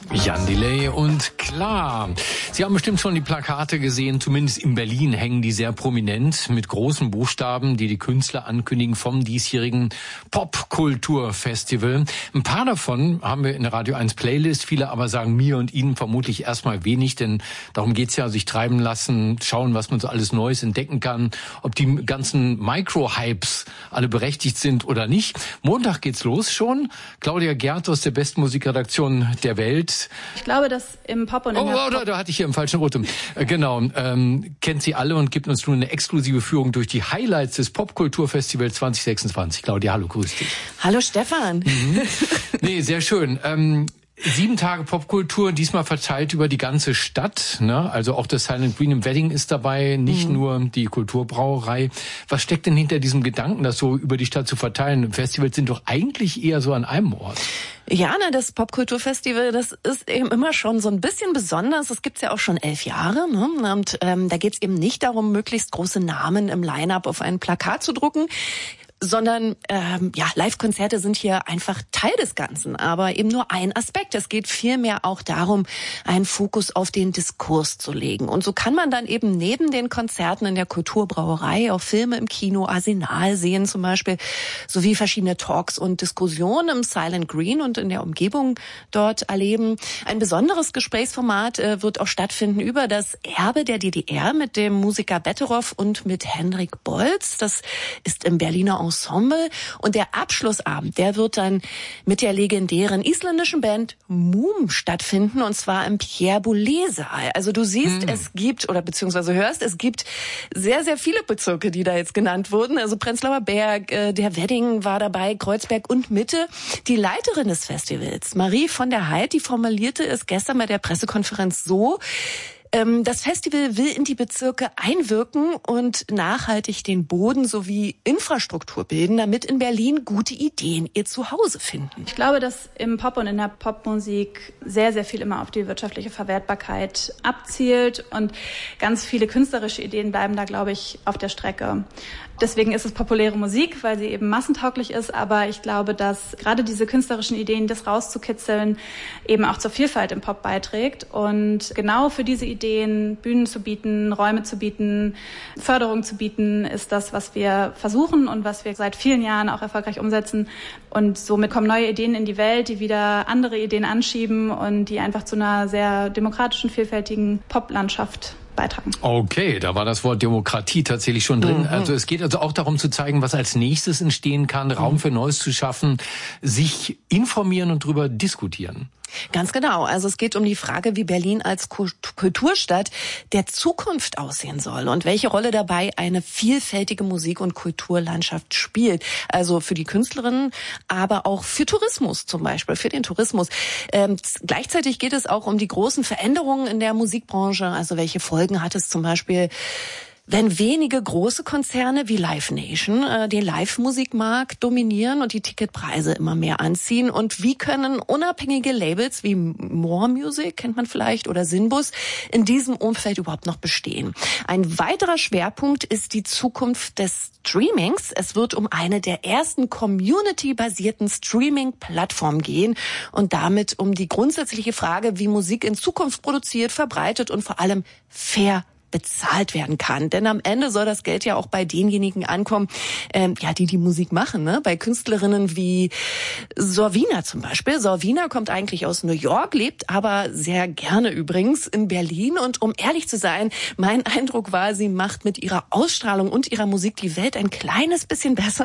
Jan Delay und klar. Sie haben bestimmt schon die Plakate gesehen, zumindest in Berlin hängen die sehr prominent mit großen Buchstaben, die Künstler ankündigen vom diesjährigen Popkulturfestival. Ein paar davon haben wir in der Radio 1 Playlist, viele aber sagen mir und Ihnen vermutlich erstmal wenig, denn darum geht's ja, sich treiben lassen, schauen, was man so alles Neues entdecken kann, ob die ganzen Micro-Hypes alle berechtigt sind oder nicht. Montag geht's los schon. Claudia Gerd aus der besten Musikredaktion der Welt. Ich glaube, dass im Pop und da hatte ich hier im falschen Rotem. Genau, kennt sie alle und gibt uns nun eine exklusive Führung durch die Highlights des Popkulturfestivals 2026. Claudia, hallo, grüß dich. Hallo Stefan. Nee, sehr schön. 7 Tage Popkultur, diesmal verteilt über die ganze Stadt, ne? Also auch das Silent Green im Wedding ist dabei, nicht nur die Kulturbrauerei. Was steckt denn hinter diesem Gedanken, das so über die Stadt zu verteilen? Festivals sind doch eigentlich eher so an einem Ort. Ja, das Popkulturfestival, das ist eben immer schon so ein bisschen besonders. Das gibt's ja auch schon 11 Jahre. Ne? Und da geht's eben nicht darum, möglichst große Namen im Line-Up auf ein Plakat zu drucken, sondern Live-Konzerte sind hier einfach Teil des Ganzen, aber eben nur ein Aspekt. Es geht vielmehr auch darum, einen Fokus auf den Diskurs zu legen. Und so kann man dann eben neben den Konzerten in der Kulturbrauerei auch Filme im Kino Arsenal sehen zum Beispiel, sowie verschiedene Talks und Diskussionen im Silent Green und in der Umgebung dort erleben. Ein besonderes Gesprächsformat wird auch stattfinden über das Erbe der DDR mit dem Musiker Betteroff und mit Henrik Bolz. Das ist im Berliner Ensemble. Und der Abschlussabend, der wird dann mit der legendären isländischen Band Múm stattfinden, und zwar im Pierre-Boulez-Saal. Also du siehst, es gibt, oder beziehungsweise hörst, es gibt sehr, sehr viele Bezirke, die da jetzt genannt wurden. Also Prenzlauer Berg, der Wedding war dabei, Kreuzberg und Mitte. Die Leiterin des Festivals, Marie von der Heid, die formulierte es gestern bei der Pressekonferenz so: Das Festival will in die Bezirke einwirken und nachhaltig den Boden sowie Infrastruktur bilden, damit in Berlin gute Ideen ihr Zuhause finden. Ich glaube, dass im Pop und in der Popmusik sehr, sehr viel immer auf die wirtschaftliche Verwertbarkeit abzielt und ganz viele künstlerische Ideen bleiben da, glaube ich, auf der Strecke. Deswegen ist es populäre Musik, weil sie eben massentauglich ist. Aber ich glaube, dass gerade diese künstlerischen Ideen, das rauszukitzeln, eben auch zur Vielfalt im Pop beiträgt. Und genau für diese Ideen Bühnen zu bieten, Räume zu bieten, Förderung zu bieten, ist das, was wir versuchen und was wir seit vielen Jahren auch erfolgreich umsetzen. Und somit kommen neue Ideen in die Welt, die wieder andere Ideen anschieben und die einfach zu einer sehr demokratischen, vielfältigen Poplandschaft beitragen. Okay, da war das Wort Demokratie tatsächlich schon drin. Also es geht also auch darum zu zeigen, was als nächstes entstehen kann, Raum für Neues zu schaffen, sich informieren und drüber diskutieren. Ganz genau. Also es geht um die Frage, wie Berlin als Kulturstadt der Zukunft aussehen soll und welche Rolle dabei eine vielfältige Musik- und Kulturlandschaft spielt. Also für die Künstlerinnen, aber auch für Tourismus zum Beispiel, für den Tourismus. Gleichzeitig geht es auch um die großen Veränderungen in der Musikbranche. Also welche Folgen hat es zum Beispiel, wenn wenige große Konzerne wie Live Nation den Live-Musikmarkt dominieren und die Ticketpreise immer mehr anziehen? Und wie können unabhängige Labels wie More Music, kennt man vielleicht, oder Sinbus in diesem Umfeld überhaupt noch bestehen? Ein weiterer Schwerpunkt ist die Zukunft des Streamings. Es wird um eine der ersten community-basierten Streaming-Plattformen gehen und damit um die grundsätzliche Frage, wie Musik in Zukunft produziert, verbreitet und vor allem fair bezahlt werden kann. Denn am Ende soll das Geld ja auch bei denjenigen ankommen, die Musik machen, ne? Bei Künstlerinnen wie Sorvina zum Beispiel. Sorvina kommt eigentlich aus New York, lebt aber sehr gerne übrigens in Berlin. Und um ehrlich zu sein, mein Eindruck war, sie macht mit ihrer Ausstrahlung und ihrer Musik die Welt ein kleines bisschen besser.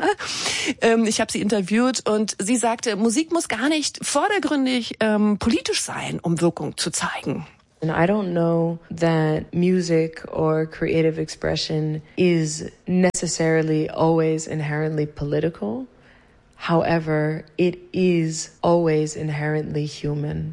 Ich habe sie interviewt und sie sagte, Musik muss gar nicht vordergründig politisch sein, um Wirkung zu zeigen. And I don't know that music or creative expression is necessarily always inherently political. However, it is always inherently human.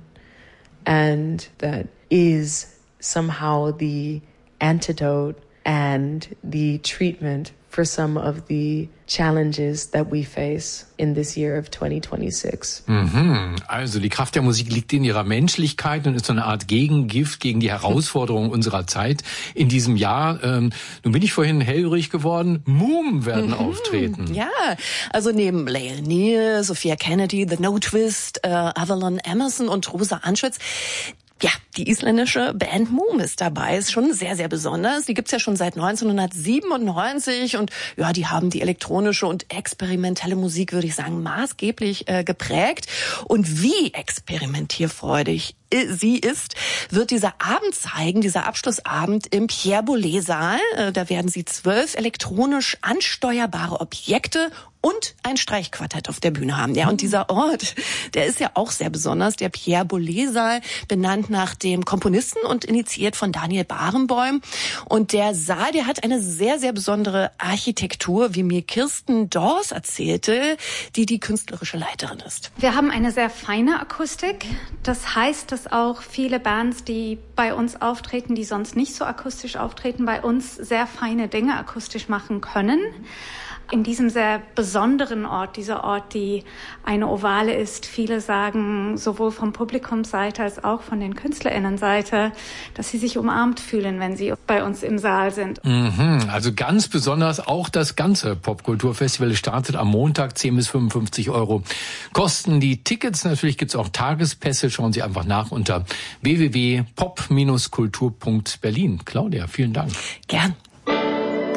And that is somehow the antidote and the treatment for some of the challenges that we face in this year of 2026. Also die Kraft der Musik liegt in ihrer Menschlichkeit und ist so eine Art Gegengift gegen die Herausforderungen unserer Zeit in diesem Jahr. Nun bin ich vorhin hellhörig geworden. Moom werden auftreten. Ja, also neben Lael Neal, Sophia Kennedy, The No Twist, Avalon Emerson und Rosa Anschütz. Ja, die isländische Band Moom ist dabei. Ist schon sehr, sehr besonders. Die gibt's ja schon seit 1997 und ja, die haben die elektronische und experimentelle Musik, würde ich sagen, maßgeblich geprägt. Und wie experimentierfreudig sie ist, wird dieser Abend zeigen, dieser Abschlussabend im Pierre Boulez-Saal. Da werden sie 12 elektronisch ansteuerbare Objekte und ein Streichquartett auf der Bühne haben. Ja, und dieser Ort, der ist ja auch sehr besonders. Der Pierre Boulez-Saal, benannt nach dem Komponisten und initiiert von Daniel Barenboim. Und der Saal, der hat eine sehr, sehr besondere Architektur, wie mir Kirsten Dors erzählte, die künstlerische Leiterin ist. Wir haben eine sehr feine Akustik. Das heißt, dass auch viele Bands, die bei uns auftreten, die sonst nicht so akustisch auftreten, bei uns sehr feine Dinge akustisch machen können. In diesem sehr besonderen Ort, dieser Ort, die eine Ovale ist, viele sagen, sowohl vom Publikumsseite als auch von den KünstlerInnenseite, dass sie sich umarmt fühlen, wenn sie bei uns im Saal sind. Also ganz besonders auch das ganze Popkulturfestival startet am Montag, 10 bis 55 Euro. Kosten die Tickets, natürlich gibt's auch Tagespässe, schauen Sie einfach nach unter www.pop-kultur.berlin. Claudia, vielen Dank. Gern.